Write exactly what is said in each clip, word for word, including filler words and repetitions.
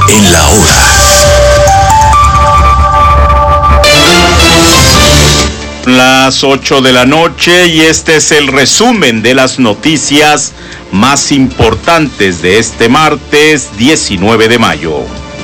en la hora. Las ocho de la noche y este es el resumen de las noticias más importantes de este martes diecinueve de mayo.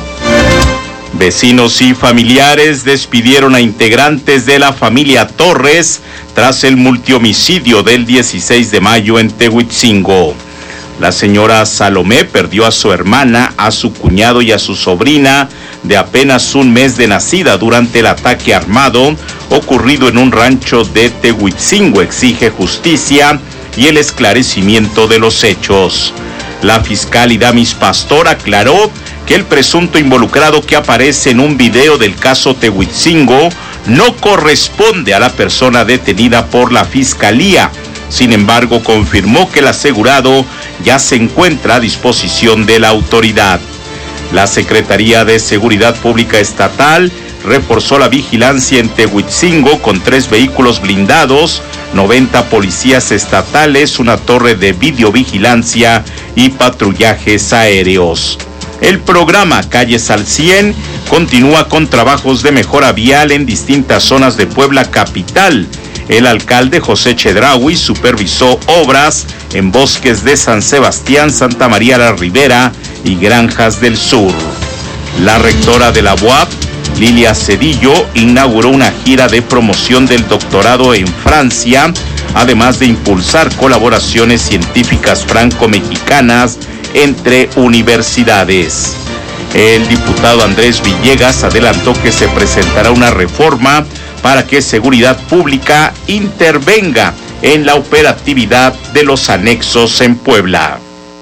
Vecinos y familiares despidieron a integrantes de la familia Torres tras el multihomicidio del dieciséis de mayo en Tehuitzingo. La señora Salomé perdió a su hermana, a su cuñado y a su sobrina de apenas un mes de nacida durante el ataque armado ocurrido en un rancho de Tehuitzingo. Exige justicia y el esclarecimiento de los hechos. La fiscal Idamis Pastor aclaró que el presunto involucrado que aparece en un video del caso Tehuitzingo no corresponde a la persona detenida por la fiscalía. Sin embargo, confirmó que el asegurado ya se encuentra a disposición de la autoridad. La Secretaría de Seguridad Pública Estatal reforzó la vigilancia en Tehuitzingo con tres vehículos blindados, noventa policías estatales, una torre de videovigilancia y patrullajes aéreos. El programa Calles al cien continúa con trabajos de mejora vial en distintas zonas de Puebla capital. El alcalde José Chedraui supervisó obras en bosques de San Sebastián, Santa María la Ribera y Granjas del Sur. La rectora de la U A P, Lilia Cedillo, inauguró una gira de promoción del doctorado en Francia, además de impulsar colaboraciones científicas franco-mexicanas entre universidades. El diputado Andrés Villegas adelantó que se presentará una reforma para que Seguridad Pública intervenga en la operatividad de los anexos en Puebla.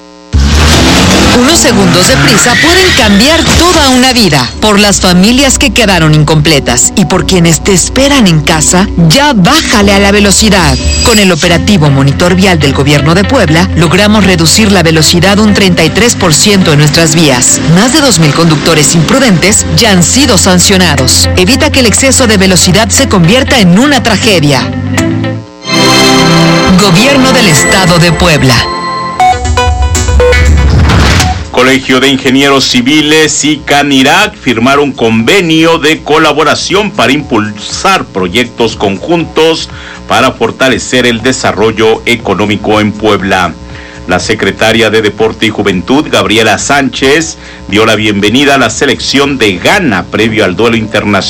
Unos segundos de prisa pueden cambiar toda una vida. Por las familias que quedaron incompletas y por quienes te esperan en casa, ya bájale a la velocidad. Con el operativo Monitor Vial del Gobierno de Puebla, logramos reducir la velocidad un treinta y tres por ciento en nuestras vías. Más de dos mil conductores imprudentes ya han sido sancionados. Evita que el exceso de velocidad se convierta en una tragedia. Gobierno del Estado de Puebla. Colegio de Ingenieros Civiles y Canirac firmaron convenio de colaboración para impulsar proyectos conjuntos para fortalecer el desarrollo económico en Puebla. La secretaria de Deporte y Juventud, Gabriela Sánchez, dio la bienvenida a la selección de Ghana previo al duelo internacional